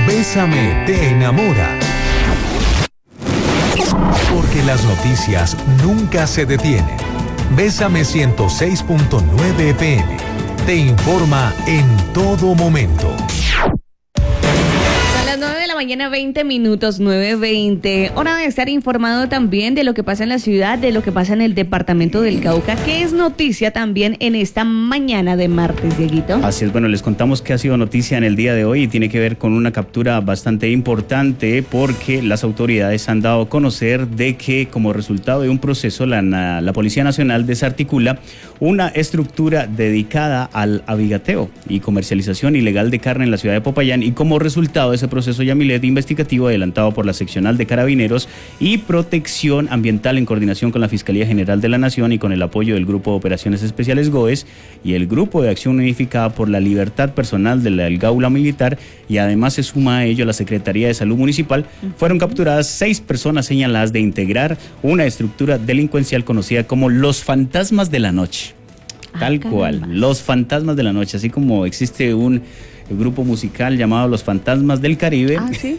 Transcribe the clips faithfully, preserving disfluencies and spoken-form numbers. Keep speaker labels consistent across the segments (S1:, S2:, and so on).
S1: Bésame te enamora. Porque las noticias nunca se detienen. Bésame ciento seis punto nueve F M. Te informa en todo momento.
S2: nueve de la mañana, veinte minutos, nueve veinte. Hora de estar informado también de lo que pasa en la ciudad, de lo que pasa en el departamento del Cauca, que es noticia también en esta mañana de martes, Dieguito.
S3: Así es, bueno, les contamos que ha sido noticia en el día de hoy y tiene que ver con una captura bastante importante porque las autoridades han dado a conocer de que como resultado de un proceso la, la Policía Nacional desarticula una estructura dedicada al abigateo y comercialización ilegal de carne en la ciudad de Popayán, y como resultado de ese proceso proceso Yamilet investigativo adelantado por la Seccional de Carabineros y Protección Ambiental en coordinación con la Fiscalía General de la Nación y con el apoyo del Grupo de Operaciones Especiales GOES y el Grupo de Acción Unificada por la Libertad Personal del Gaula Militar, y además se suma a ello la Secretaría de Salud Municipal, fueron capturadas seis personas señaladas de integrar una estructura delincuencial conocida como los Fantasmas de la Noche. Tal ah, cual, los Fantasmas de la Noche, así como existe un el grupo musical llamado Los Fantasmas del Caribe.
S2: Ah, sí.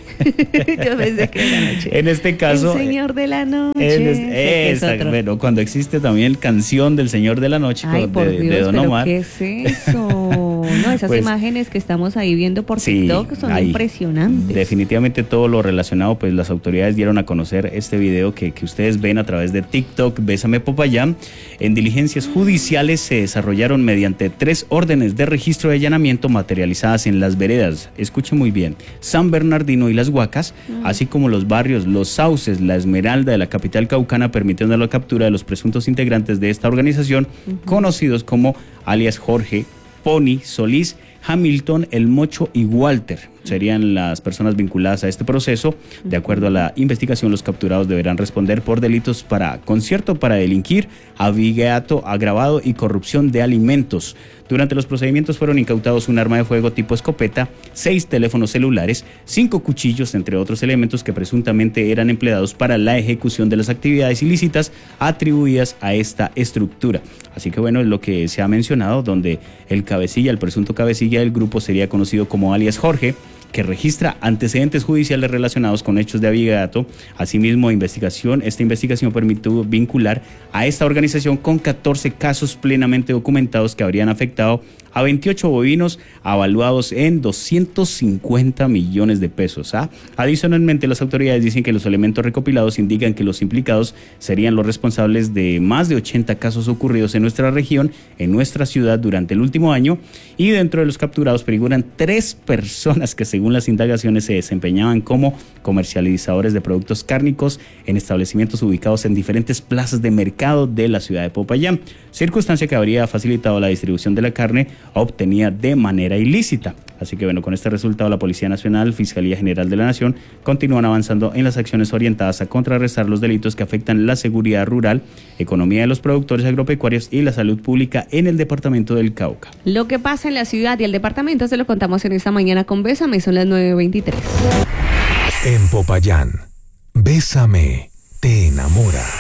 S2: Yo pensé que era la noche.
S3: En este caso.
S2: El Señor de la Noche.
S3: Es, exacto. Bueno, cuando existe también canción del Señor de la Noche.
S2: Ay,
S3: de,
S2: por Dios,
S3: de Don
S2: pero
S3: Omar.
S2: ¿qué es eso? No, esas pues, imágenes que estamos ahí viendo por
S3: sí,
S2: TikTok son
S3: ahí,
S2: impresionantes.
S3: Definitivamente todo lo relacionado, pues las autoridades dieron a conocer este video que, que ustedes ven a través de TikTok, Bésame Popayán. En diligencias judiciales se desarrollaron mediante tres órdenes de registro de allanamiento materializadas en las veredas, escuchen muy bien, San Bernardino y Las Huacas, uh-huh. así como los barrios Los Sauces, La Esmeralda de la capital caucana, permitiendo la captura de los presuntos integrantes de esta organización, uh-huh. conocidos como alias Jorge, Pony, Solís, Hamilton, El Mocho y Walter. Serían las personas vinculadas a este proceso. De acuerdo a la investigación, los capturados deberán responder por delitos para concierto para delinquir, abigeato agravado y corrupción de alimentos. Durante los procedimientos fueron incautados un arma de fuego tipo escopeta, seis teléfonos celulares, cinco cuchillos, entre otros elementos que presuntamente eran empleados para la ejecución de las actividades ilícitas atribuidas a esta estructura. Así que bueno, es lo que se ha mencionado, donde el cabecilla, el presunto cabecilla del grupo sería conocido como alias Jorge, que registra antecedentes judiciales relacionados con hechos de abigeato. Asimismo, investigación, esta investigación permitió vincular a esta organización con catorce casos plenamente documentados que habrían afectado a veintiocho bovinos avaluados en doscientos cincuenta millones de pesos. ¿ah? Adicionalmente, las autoridades dicen que los elementos recopilados indican que los implicados serían los responsables de más de ochenta casos ocurridos en nuestra región, en nuestra ciudad durante el último año, y dentro de los capturados figuran tres personas que según las indagaciones se desempeñaban como comercializadores de productos cárnicos en establecimientos ubicados en diferentes plazas de mercado de la ciudad de Popayán, circunstancia que habría facilitado la distribución de la carne obtenida de manera ilícita. Así que bueno, con este resultado la Policía Nacional, Fiscalía General de la Nación continúan avanzando en las acciones orientadas a contrarrestar los delitos que afectan la seguridad rural, economía de los productores agropecuarios y la salud pública en el departamento del Cauca.
S2: Lo que pasa en la ciudad y el departamento se lo contamos en esta mañana con Bésame, son las nueve veintitrés.
S1: En Popayán, Bésame te enamora.